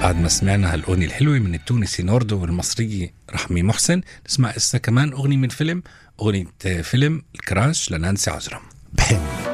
بعد ما سمعنا هالأغنية الحلوة من التونسي نوردو والمصرية رحمي محسن، نسمع إسا كمان أغنية من فيلم الكراش لنانسي عجرم.